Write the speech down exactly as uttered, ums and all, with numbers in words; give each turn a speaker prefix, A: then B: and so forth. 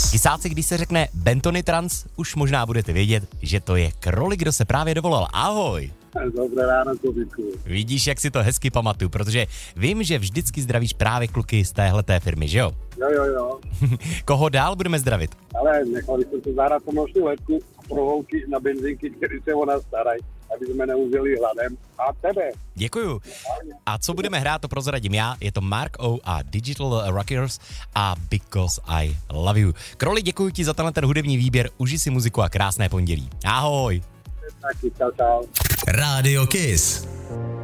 A: Kysáci, když se řekne Bentony Trans, už možná budete vědět, že to je Kroli, kdo se právě dovolal. Ahoj.
B: Dobré ráno, Kubíku.
A: Vidíš, jak si to hezky pamatuju, protože vím, že vždycky zdravíš právě kluky z téhleté firmy, že jo?
B: Jo, jo, jo.
A: Koho dál budeme zdravit?
B: Ale nechali jsme se zahrát pomočnou letku pro holky na benzínky, který se o nás starají, aby jsme neuzeli hladem. A tebe.
A: Děkuju. A co budeme hrát, to prozradím já. Je to Mark O a Digital Rockers a Because I Love You. Kroli, děkuji ti za tenhle ten hudební výběr. Uži si muziku a krásné pondělí. Ahoj.
B: Taky, čau, čau.
C: Rádio Kiss.